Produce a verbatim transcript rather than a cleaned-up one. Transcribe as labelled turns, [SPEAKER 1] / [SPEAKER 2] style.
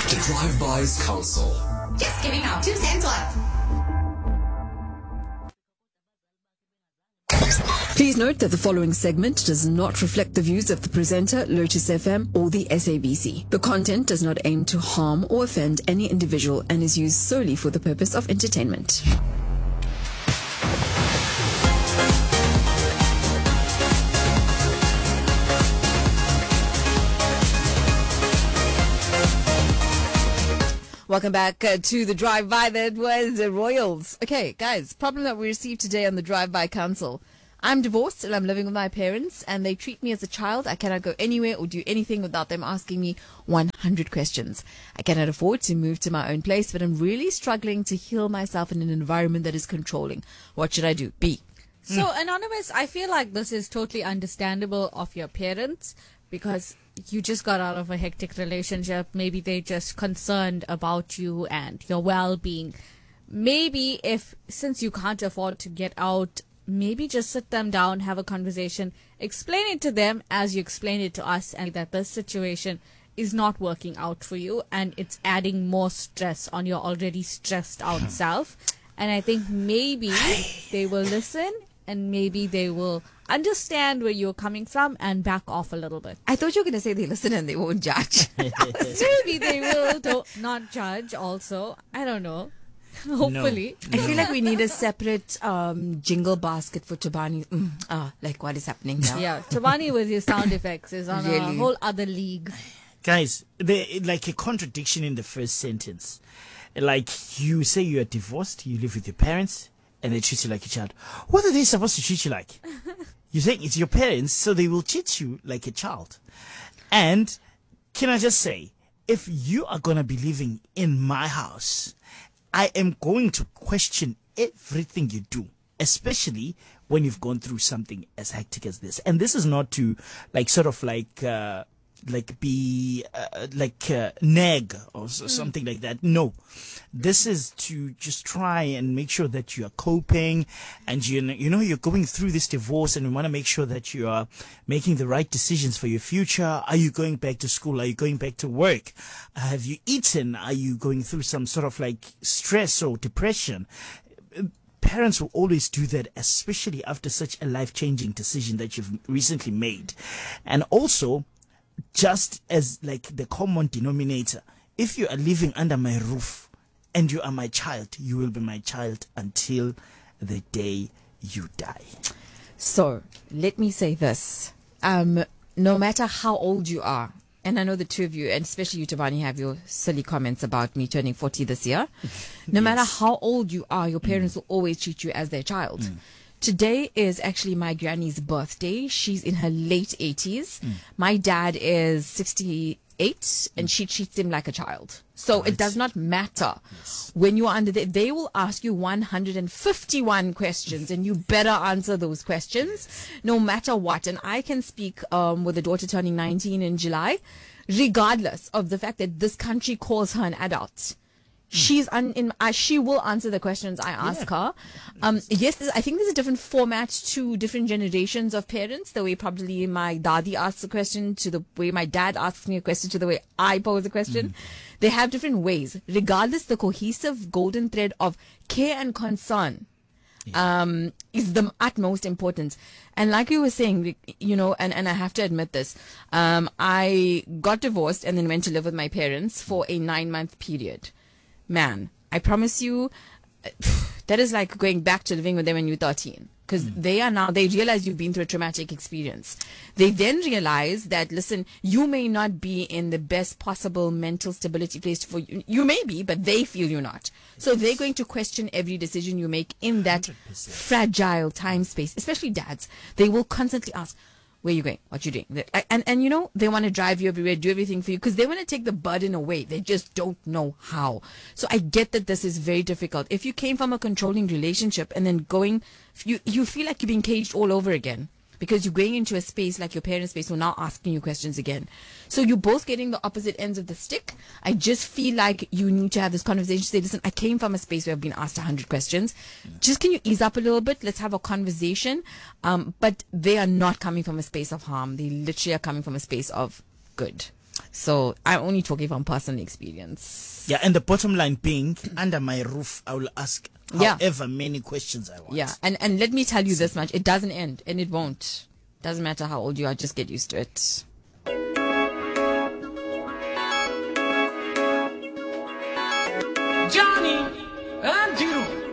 [SPEAKER 1] The Drive-Bys Council.
[SPEAKER 2] Just giving our two cents worth.
[SPEAKER 3] Please note that the following segment does not reflect the views of the presenter, Lotus F M, or the S A B C. The content does not aim to harm or offend any individual and is used solely for the purpose of entertainment. Welcome back uh, to the drive-by. That was uh, Royals. Okay, guys, problem that we received today on the drive-by council. I'm divorced and I'm living with my parents and they treat me as a child. I cannot go anywhere or do anything without them asking me one hundred questions. I cannot afford to move to my own place, but I'm really struggling to heal myself in an environment that is controlling. What should I do? B.
[SPEAKER 4] So, Anonymous, I feel like this is totally understandable of your parents because you just got out of a hectic relationship. Maybe they're just concerned about you and your well-being. Maybe if, since you can't afford to get out, maybe just sit them down, have a conversation, explain it to them as you explain it to us, and that this situation is not working out for you and it's adding more stress on your already stressed out self. And I think maybe they will listen and maybe they will understand where you're coming from and back off a little bit.
[SPEAKER 3] I thought you were going to say they listen and they won't judge.
[SPEAKER 4] Maybe they will don't, not judge also. I don't know. Hopefully.
[SPEAKER 3] No. I feel like we need a separate um, jingle basket for Chobani. Mm, ah, like what is happening now?
[SPEAKER 4] Yeah, Chobani with his sound effects is on really? a whole other league.
[SPEAKER 5] Guys, there like a contradiction in the first sentence. Like you say you are divorced, you live with your parents, and they treat you like a child. What are they supposed to treat you like? You think it's your parents, so they will treat you like a child. And can I just say, if you are going to be living in my house, I am going to question everything you do, especially when you've gone through something as hectic as this. And this is not to like sort of like uh, like be uh, like uh, nag or so, mm. something like that. No, this is to just try and make sure that you are coping and you know, you know you're going through this divorce and you want to make sure that you are making the right decisions for your future. Are you going back to school? Are you going back to work? Have you eaten? Are you going through some sort of like stress or depression? Parents will always do that, especially after such a life-changing decision that you've recently made. And also, just as like the common denominator, if you are living under my roof and you are my child, you will be my child until the day you die.
[SPEAKER 3] So let me say this. Um, no matter how old you are, and I know the two of you, and especially you, Tabani, have your silly comments about me turning forty this year. No yes. matter how old you are, your parents mm. will always treat you as their child. Mm. Today is actually my granny's birthday. She's in her late eighties. Mm. My dad is sixty-eight, mm. and she treats him like a child. So right. it does not matter. Yes. When you are under the, they will ask you one hundred fifty-one questions, and you better answer those questions, no matter what. And I can speak um, with a daughter turning nineteen in July, regardless of the fact that this country calls her an adult. She's un, in, uh, she will answer the questions I ask yeah. her. Um, yes, I think there's a different format to different generations of parents. The way probably my dadi asks a question to the way my dad asks me a question to the way I pose a question. Mm. They have different ways. Regardless, the cohesive golden thread of care and concern yeah. um, is the utmost importance. And like you were saying, you know, and, and I have to admit this, um, I got divorced and then went to live with my parents for a nine-month period. Man, I promise you, that is like going back to living with them when you're thirteen. Because mm. they are now, they realize you've been through a traumatic experience. They then realize that, listen, you may not be in the best possible mental stability place for you. You may be, but they feel you're not. So they're going to question every decision you make in that one hundred percent fragile time space, especially dads. They will constantly ask, where are you going? What you doing? And, and, and you know, they want to drive you everywhere, do everything for you because they want to take the burden away. They just don't know how. So I get that this is very difficult. If you came from a controlling relationship and then going, you, you feel like you're being caged all over again because you're going into a space like your parents' space who are now asking you questions again. So you're both getting the opposite ends of the stick. I just feel like you need to have this conversation. Say, listen, I came from a space where I've been asked one hundred questions. Just can you ease up a little bit? Let's have a conversation. Um, but they are not coming from a space of harm. They literally are coming from a space of good. So I'm only talking from personal experience.
[SPEAKER 5] Yeah, and the bottom line being, under my roof, I will ask
[SPEAKER 3] Yeah.
[SPEAKER 5] however many questions I want.
[SPEAKER 3] Yeah, and and let me tell you this much: it doesn't end, and it won't. Doesn't matter how old you are, just get used to it.
[SPEAKER 6] Johnny and Jiro.